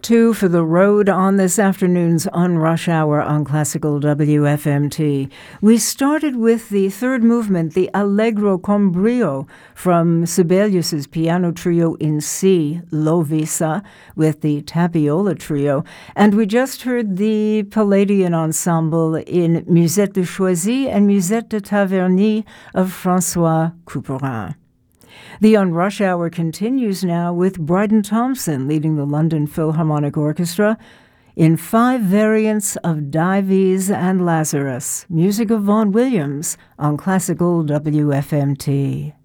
2 for the road on this afternoon's On Rush Hour on Classical WFMT. We started with the third movement, the Allegro con brio, from Sibelius's piano trio in C, Lovisa, with the Tapiola Trio. And we just heard the Palladian Ensemble in Musette de Choisy and Musette de Taverny of François Couperin. The On Rush Hour continues now with Bryden Thompson leading the London Philharmonic Orchestra in 5 variants of Dives and Lazarus, music of Vaughan Williams on Classical WFMT.